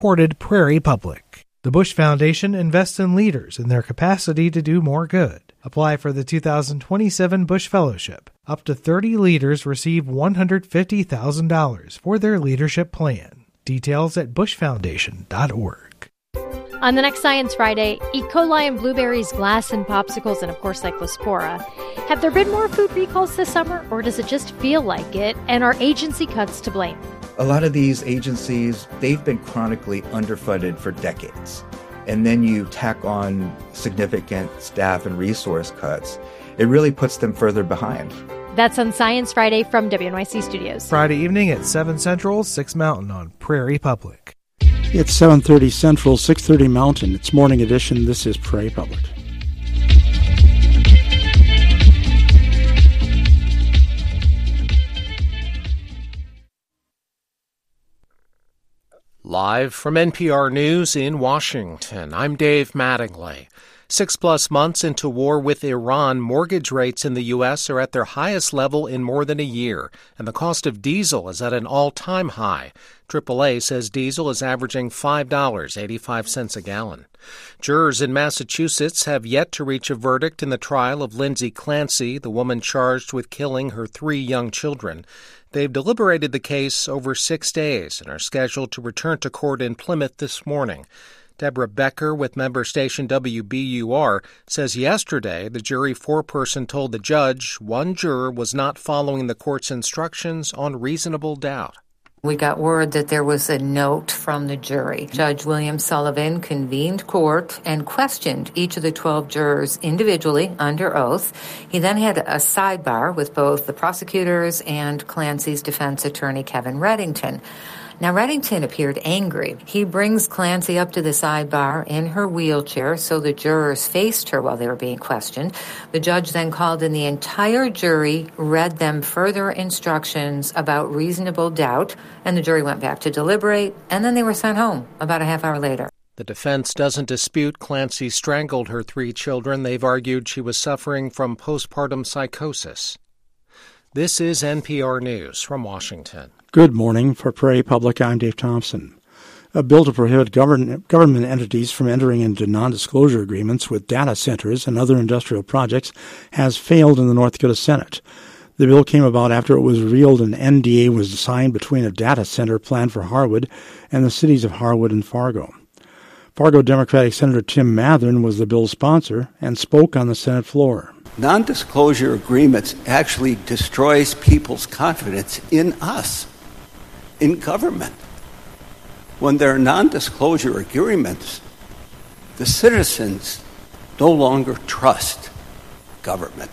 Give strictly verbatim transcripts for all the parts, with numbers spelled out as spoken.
Supported Prairie Public. The Bush Foundation invests in leaders in their capacity to do more good. Apply for the two thousand twenty-seven Bush Fellowship. Up to thirty leaders receive one hundred fifty thousand dollars for their leadership plan. Details at bush foundation dot org. On the next Science Friday, E. coli and blueberries, glass and popsicles, and of course Cyclospora. Have there been more food recalls this summer, or does it just feel like it? And are agency cuts to blame? A lot of these agencies, they've been chronically underfunded for decades. And then you tack on significant staff and resource cuts. It really puts them further behind. That's on Science Friday from W N Y C Studios. Friday evening at seven Central, six Mountain on Prairie Public. It's seven thirty Central, six thirty Mountain. It's Morning Edition. This is Prairie Public. Live from N P R News in Washington, I'm Dave Mattingly. Six plus months into war with Iran, mortgage rates in the U S are at their highest level in more than a year, and the cost of diesel is at an all-time high. triple A says diesel is averaging five dollars and eighty-five cents a gallon. Jurors in Massachusetts have yet to reach a verdict in the trial of Lindsay Clancy, the woman charged with killing her three young children. They've deliberated the case over six days and are scheduled to return to court in Plymouth this morning. Deborah Becker with member station W B U R says yesterday the jury foreperson told the judge one juror was not following the court's instructions on reasonable doubt. We got word that there was a note from the jury. Judge William Sullivan convened court and questioned each of the twelve jurors individually under oath. He then had a sidebar with both the prosecutors and Clancy's defense attorney, Kevin Reddington. Now, Reddington appeared angry. He brings Clancy up to the sidebar in her wheelchair so the jurors faced her while they were being questioned. The judge then called in the entire jury, read them further instructions about reasonable doubt, and the jury went back to deliberate, and then they were sent home about a half hour later. The defense doesn't dispute Clancy strangled her three children. They've argued she was suffering from postpartum psychosis. This is N P R News from Washington. Good morning. For Prairie Public, I'm Dave Thompson. A bill to prohibit govern- government entities from entering into non-disclosure agreements with data centers and other industrial projects has failed in the North Dakota Senate. The bill came about after it was revealed an N D A was signed between a data center planned for Harwood and the cities of Harwood and Fargo. Fargo Democratic Senator Tim Mathern was the bill's sponsor and spoke on the Senate floor. Non-disclosure agreements actually destroys people's confidence in us, in government. When there are non-disclosure agreements, the citizens no longer trust government.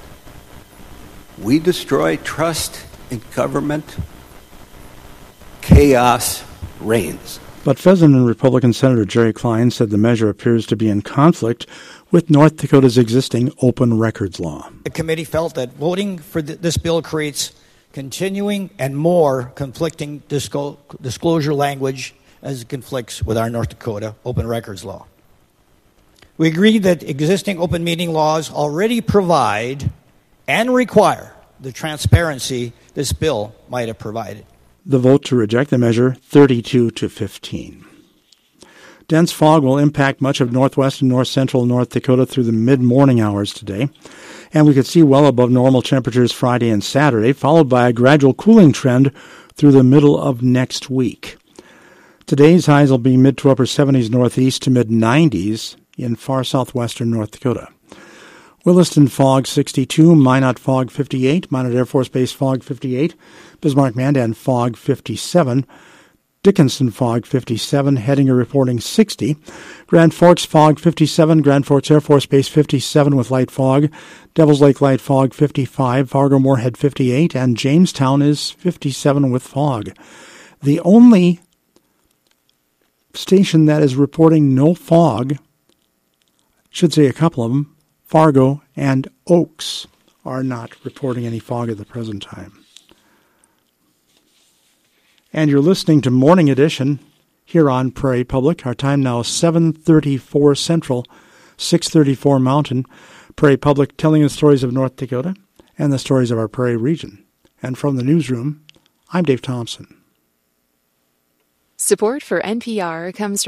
We destroy trust in government, chaos reigns. But Pheasant and Republican Senator Jerry Klein said the measure appears to be in conflict with North Dakota's existing open records law. The committee felt that voting for th- this bill creates continuing and more conflicting disco- disclosure language as it conflicts with our North Dakota open records law. We agreed that existing open meeting laws already provide and require the transparency this bill might have provided. The vote to reject the measure, thirty-two to fifteen. Dense fog will impact much of northwest and north-central North Dakota through the mid-morning hours today, and we could see well above normal temperatures Friday and Saturday, followed by a gradual cooling trend through the middle of next week. Today's highs will be mid to upper seventies northeast to mid-nineties in far southwestern North Dakota. Williston fog sixty-two, Minot fog fifty-eight, Minot Air Force Base fog fifty-eight, Bismarck-Mandan fog fifty-seven, Dickinson fog fifty-seven, Hettinger reporting sixty, Grand Forks fog fifty-seven, Grand Forks Air Force Base fifty-seven with light fog, Devils Lake light fog fifty-five, Fargo Moorhead fifty-eight, and Jamestown is fifty-seven with fog. The only station that is reporting no fog, should say a couple of them, Fargo and Oaks are not reporting any fog at the present time. And you're listening to Morning Edition here on Prairie Public. Our time now is seven thirty-four Central, six thirty-four Mountain. Prairie Public telling the stories of North Dakota and the stories of our Prairie region. And from the newsroom, I'm Dave Thompson. Support for N P R comes